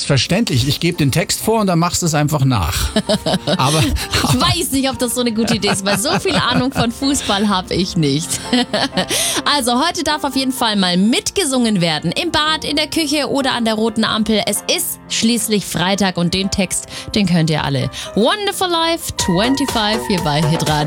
Selbstverständlich. Ich gebe den Text vor und dann machst du es einfach nach. Aber Ich weiß nicht, ob das so eine gute Idee ist, weil so viel Ahnung von Fußball habe ich nicht. Also, heute darf auf jeden Fall mal mitgesungen werden. Im Bad, in der Küche oder an der roten Ampel. Es ist schließlich Freitag und den Text, den könnt ihr alle. Wonderful Life 25 hier bei Hitradio.